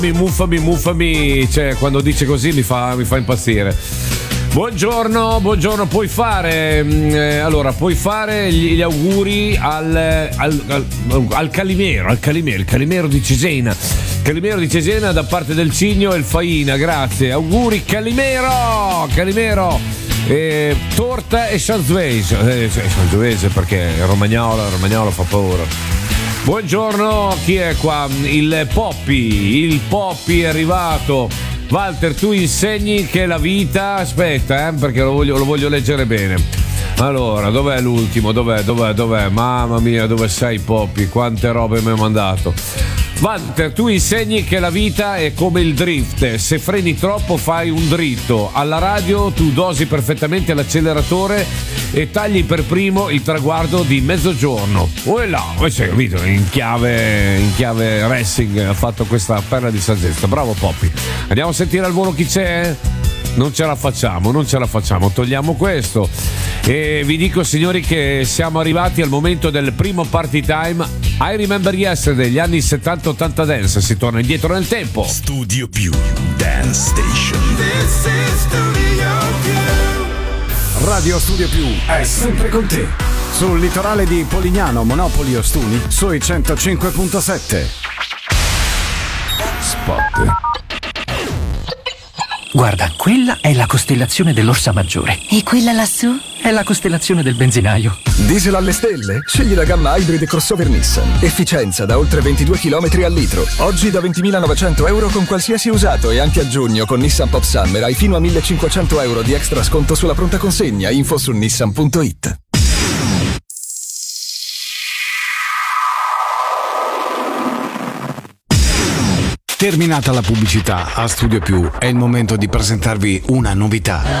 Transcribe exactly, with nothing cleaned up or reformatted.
muffami, muffami, cioè quando dice così mi fa, mi fa impazzire. Buongiorno, buongiorno, puoi fare eh, allora puoi fare gli, gli auguri al, al, al, al Calimero, al Calimero, il Calimero di Cesena. Calimero di Cesena da parte del Cigno e il Faina, grazie. Auguri Calimero, Calimero. Eh, torta e Sangiovese, eh, Sangiovese perché il romagnolo, il romagnolo fa paura. Buongiorno, chi è qua? Il Poppi, il Poppi è arrivato. Walter, tu insegni che la vita, aspetta, eh, perché lo voglio, lo voglio leggere bene. Allora, dov'è l'ultimo? Dov'è? Dov'è? Dov'è? Mamma mia, dove sei, Poppi? Quante robe mi hai mandato. Walter, tu insegni che la vita è come il drift, se freni troppo fai un dritto. Alla radio tu dosi perfettamente l'acceleratore e tagli per primo il traguardo di mezzogiorno. Oh là, hai capito? In chiave, in chiave racing ha fatto questa perla di saggezza. Bravo Poppi. Andiamo a sentire al volo chi c'è? Non ce la facciamo, non ce la facciamo, togliamo questo e vi dico signori che siamo arrivati al momento del primo party time. I Remember Yesterday, gli anni settanta ottanta dance, si torna indietro nel tempo. Studio Più Dance Station. This is Studio Più. Radio Studio Più è sempre con te. Sul litorale di Polignano, Monopoli, Ostuni, sui centocinque virgola sette. Spot. Guarda, quella è la costellazione dell'Orsa Maggiore. E quella lassù? È la costellazione del benzinaio. Diesel alle stelle? Scegli la gamma Hybrid Crossover Nissan. Efficienza da oltre ventidue chilometri al litro. Oggi da ventimilanovecento euro con qualsiasi usato e anche a giugno con Nissan Pop Summer hai fino a millecinquecento euro di extra sconto sulla pronta consegna. Info su nissan punto it. Terminata la pubblicità, a Studio Più è il momento di presentarvi una novità.